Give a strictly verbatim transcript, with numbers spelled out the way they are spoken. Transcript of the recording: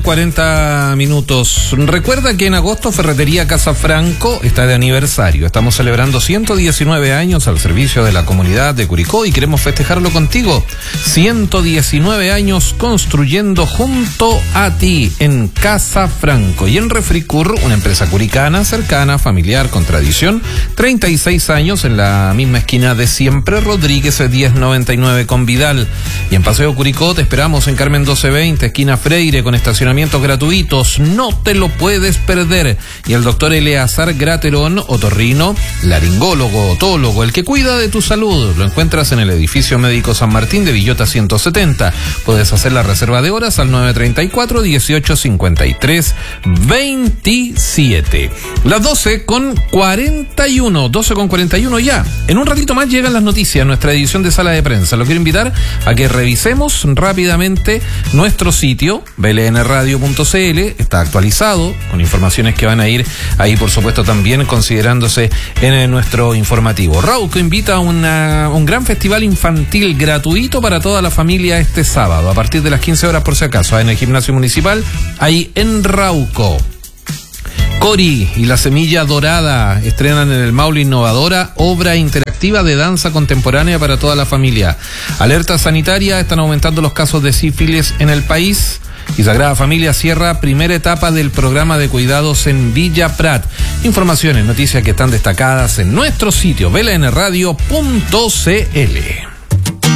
cuarenta minutos. Recuerda que en agosto Ferretería Casa Franco está de aniversario. Estamos celebrando ciento diecinueve años al servicio de la comunidad de Curicó y queremos festejarlo contigo. ciento diecinueve años construyendo junto a ti en Casa Franco. Y en Refricur, una empresa curicana, cercana, familiar, con tradición. treinta y seis años en la misma esquina de siempre, Rodríguez diez noventa y nueve con Vidal. Y en Paseo Curicó te esperamos en Carmen doce veinte, esquina Freire, con estacionamientos gratuitos. No te lo puedes perder. Y el doctor Eleazar Graterón, otorrino, laringólogo, otólogo, el que cuida de tu salud. Lo encuentras en el edificio médico San Martín de Villota ciento setenta. Puedes hacer la reserva de horas al nueve treinta y cuatro, dieciocho cincuenta y tres, veintisiete. Las doce con cuarenta y uno, doce con cuarenta y uno ya. En un ratito más llegan las noticias, nuestra edición de sala de prensa. Lo quiero invitar a que revisemos rápidamente nuestro sitio, b l n radio punto c l. Está actualizado con informaciones que van a ir ahí, por supuesto, también considerándose en nuestro informativo. Rauco invita a una, un gran festival infantil gratuito para toda la familia este sábado, a partir de las quince horas, por si acaso, en el gimnasio municipal, ahí en Rauco. Cori y la Semilla Dorada estrenan en el Maule Innovadora obra interactiva de danza contemporánea para toda la familia. Alerta sanitaria, están aumentando los casos de sífilis en el país. Y Sagrada Familia cierra primera etapa del programa de cuidados en Villa Prat. Informaciones, noticias que están destacadas en nuestro sitio b l n radio punto c l.